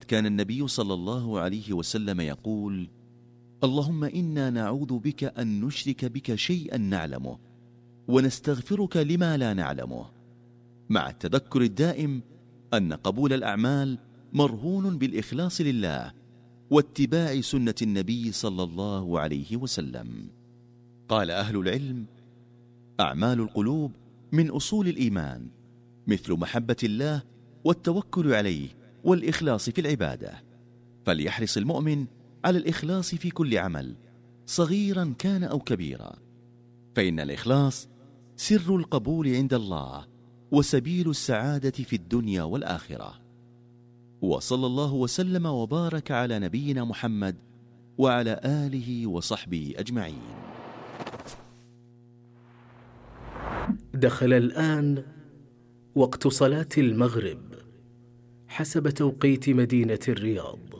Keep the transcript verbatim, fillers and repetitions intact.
كان النبي صلى الله عليه وسلم يقول: اللهم إنا نعوذ بك أن نشرك بك شيئا نعلمه ونستغفرك لما لا نعلمه، مع التذكر الدائم أن قبول الأعمال مرهون بالإخلاص لله واتباع سنة النبي صلى الله عليه وسلم. قال أهل العلم: أعمال القلوب من أصول الإيمان، مثل محبة الله والتوكل عليه والإخلاص في العبادة، فليحرص المؤمن على الإخلاص في كل عمل صغيرا كان أو كبيرا، فإن الإخلاص سر القبول عند الله وسبيل السعادة في الدنيا والآخرة. وصلى الله وسلم وبارك على نبينا محمد وعلى آله وصحبه أجمعين. دخل الآن وقت صلاة المغرب حسب توقيت مدينة الرياض.